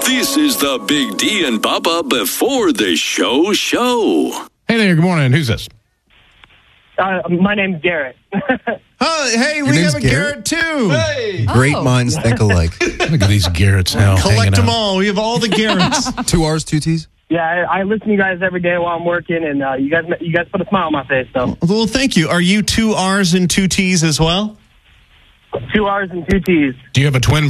This is the Big D and Bubba before the show. Hey there, good morning. Who's this? My name's Garrett. Hey, we have a Garrett too. Hey. Great minds think alike. Look at these Garretts now. Collect them all. We have all the Garretts. 2 R's, 2 T's. Yeah, I listen to you guys every day while I'm working, and you guys put a smile on my face. So, Well, thank you. Are you 2 R's and 2 T's as well? 2 R's and 2 T's. Do you have a twin